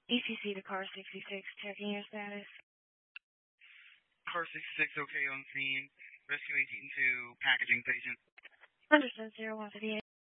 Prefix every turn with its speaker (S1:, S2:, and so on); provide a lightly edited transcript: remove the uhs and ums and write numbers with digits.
S1: ECC to car 66, checking your status.
S2: Car 66 okay on scene. Rescue agent to packaging patient.
S1: Understood, 0158.